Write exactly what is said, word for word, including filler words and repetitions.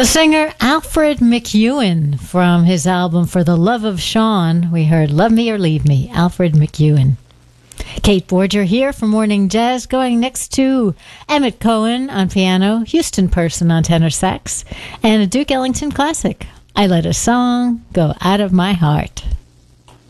The singer Alfred McEwen, from his album For the Love of Sean, we heard Love Me or Leave Me, Alfred McEwen. Kate Borger here for Morning Jazz, going next to Emmett Cohen on piano, Houston Person on tenor sax, and a Duke Ellington classic, I Let a Song Go Out of My Heart.